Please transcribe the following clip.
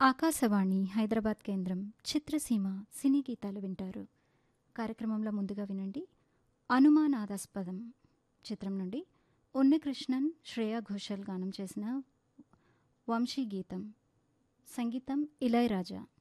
ఆకాశవాణి హైదరాబాద్ కేంద్రం చిత్రసీమ సినీ గీతాలు వింటారు. కార్యక్రమంలో ముందుగా వినండి అనుమానాదాస్పదం చిత్రం నుండి ఉన్నికృష్ణన్, శ్రేయా ఘోషల్ గానం చేసిన వంశీ గీతం. సంగీతం ఇళయరాజా.